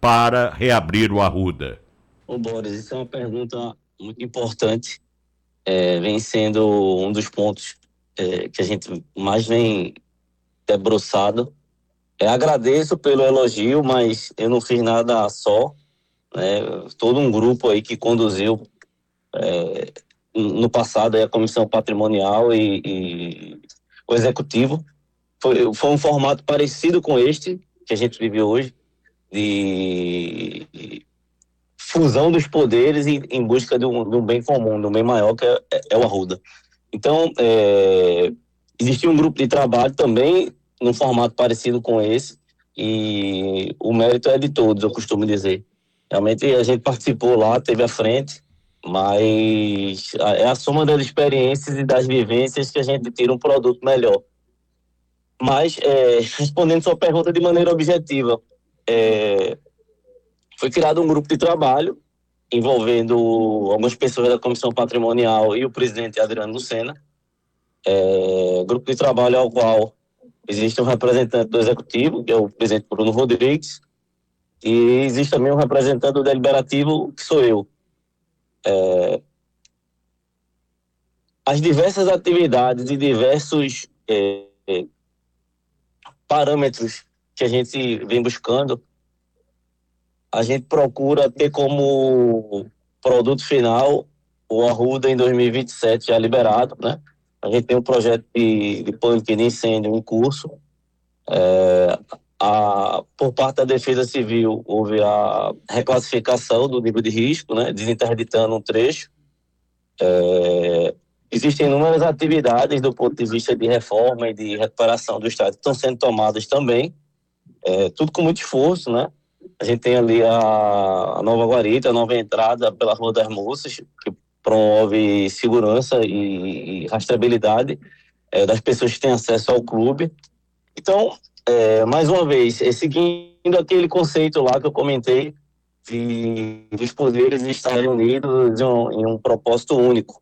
para reabrir o Arruda? Ô Boris, isso é uma pergunta muito importante. Vem sendo um dos pontos que a gente mais vem debruçado. Agradeço pelo elogio, mas eu não fiz nada só, né? Todo um grupo aí que conduziu no passado a comissão patrimonial e o executivo. Foi um formato parecido com este que a gente vive hoje, de fusão dos poderes em busca de um bem comum, de um bem maior, que é o Arruda. Então, existia um grupo de trabalho também, num formato parecido com esse, e o mérito é de todos, eu costumo dizer. Realmente a gente participou lá, teve à frente, mas é a soma das experiências e das vivências que a gente tira um produto melhor. Mas, respondendo sua pergunta de maneira objetiva, foi criado um grupo de trabalho envolvendo algumas pessoas da Comissão Patrimonial e o presidente Adriano Lucena. Grupo de trabalho ao qual existe um representante do Executivo, que é o presidente Bruno Rodrigues, e existe também um representante do Deliberativo, que sou eu. As diversas atividades e diversos parâmetros que a gente vem buscando, a gente procura ter como produto final o Arruda em 2027 já liberado, né? A gente tem um projeto de pânico de incêndio em curso. Por parte da Defesa Civil, houve a reclassificação do nível de risco, né? Desinterditando um trecho. Existem inúmeras atividades do ponto de vista de reforma e de recuperação do estádio que estão sendo tomadas também, tudo com muito esforço, né? A gente tem ali a nova guarita, a nova entrada pela Rua das Moças, que promove segurança e rastreabilidade das pessoas que têm acesso ao clube. Então, mais uma vez, seguindo aquele conceito lá que eu comentei, de os poderes estarem unidos em um propósito único.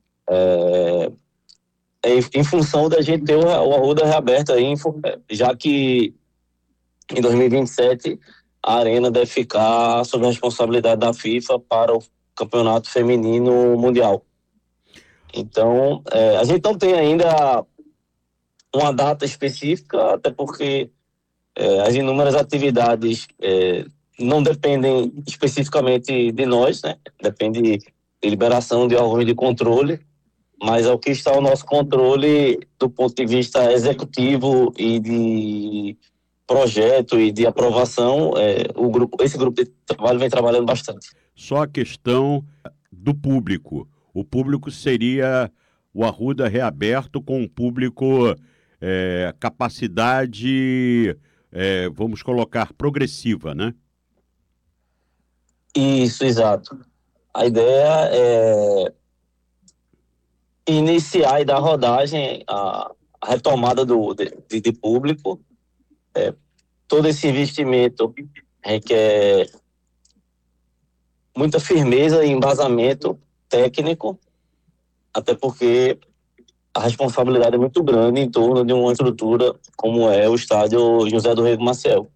Em função da gente ter o Arruda reaberto aí, já que em 2027 a Arena deve ficar sob a responsabilidade da FIFA para o Campeonato Feminino Mundial. Então, a gente não tem ainda uma data específica, até porque as inúmeras atividades não dependem especificamente de nós, né? Depende de liberação de órgãos de controle, mas ao que está o nosso controle do ponto de vista executivo e de projeto e de aprovação, esse grupo de trabalho vem trabalhando bastante. Só a questão do público. O público seria o Arruda reaberto com um público capacidade, vamos colocar, progressiva, né? Isso, exato. A ideia é iniciar e dar rodagem à retomada de público. Todo esse investimento requer muita firmeza e embasamento técnico, até porque a responsabilidade é muito grande em torno de uma estrutura como é o estádio José do Rego Maciel.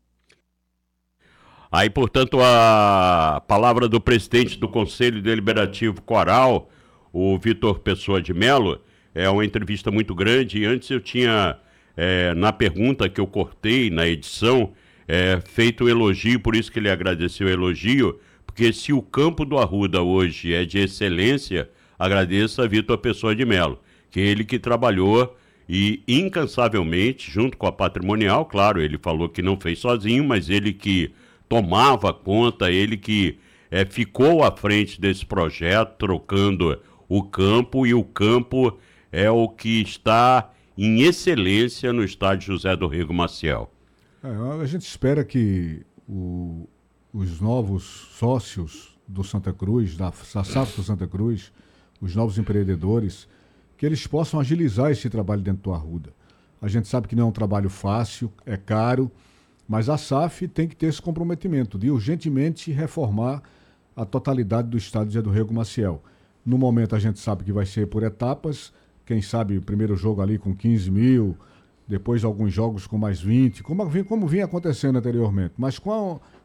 Aí, portanto, a palavra do presidente do Conselho Deliberativo Coral, o Vitor Pessoa de Mello, é uma entrevista muito grande. E antes eu tinha, na pergunta que eu cortei na edição, feito o elogio, por isso que ele agradeceu o elogio, porque se o campo do Arruda hoje é de excelência, agradeço a Vitor Pessoa de Mello, que é ele que trabalhou e incansavelmente, junto com a Patrimonial, claro, ele falou que não fez sozinho, mas ele que tomava conta, ele que ficou à frente desse projeto, trocando o campo, e o campo é o que está em excelência no estádio José do Rego Maciel. A gente espera que os novos sócios do Santa Cruz, da SAF do Santa Cruz, os novos empreendedores, que eles possam agilizar esse trabalho dentro do Arruda. A gente sabe que não é um trabalho fácil, é caro, mas a SAF tem que ter esse comprometimento de urgentemente reformar a totalidade do estádio José do Rego Maciel. No momento a gente sabe que vai ser por etapas, quem sabe o primeiro jogo ali com 15 mil, depois alguns jogos com mais 20, como vinha acontecendo anteriormente. Mas com